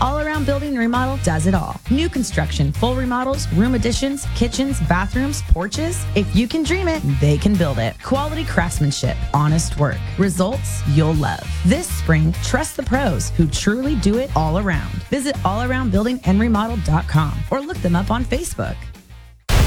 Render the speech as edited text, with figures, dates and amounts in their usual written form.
All Around Building and Remodel does it all. New construction, full remodels, room additions, kitchens, bathrooms, porches. If you can dream it, they can build it. Quality craftsmanship, honest work. Results you'll love. This spring, trust the pros who truly do it all around. Visit allaroundbuildingandremodel.com or look them up on Facebook.